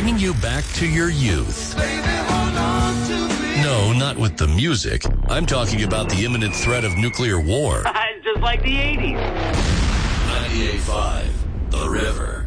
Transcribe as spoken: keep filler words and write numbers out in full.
bringing you back to your youth. No, not with the music. I'm talking about the imminent threat of nuclear war. Just like the eighties. ninety-eight point five, The River.